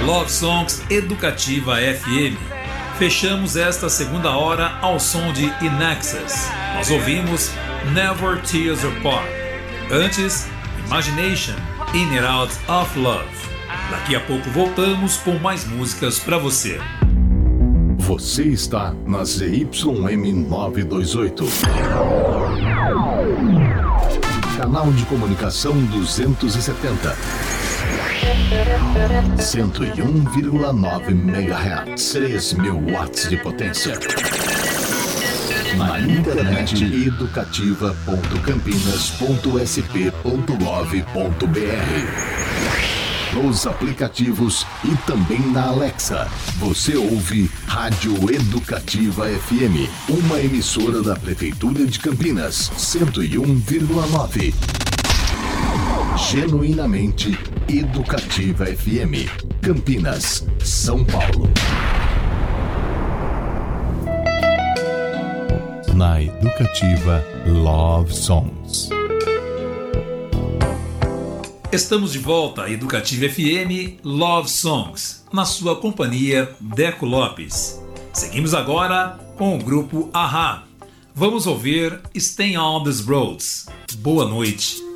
Love Songs Educativa FM. Fechamos esta segunda hora ao som de In Excess. Nós ouvimos Never Tears Apart. Antes, Imagination, In and Out of Love. Daqui a pouco voltamos com mais músicas para você. Você está na ZYM 928. Canal de comunicação 270. 101,9 MHz. 3.000 watts de potência. Na internet educativa.campinas.sp.gov.br. Nos aplicativos e também na Alexa. Você ouve Rádio Educativa FM, uma emissora da Prefeitura de Campinas, 101,9. Genuinamente Educativa FM, Campinas, São Paulo. Na Educativa Love Songs. Estamos de volta à Educativa FM Love Songs, na sua companhia Deco Lopes. Seguimos agora com o grupo A-ha. Vamos ouvir Stay on These Roads. Boa noite.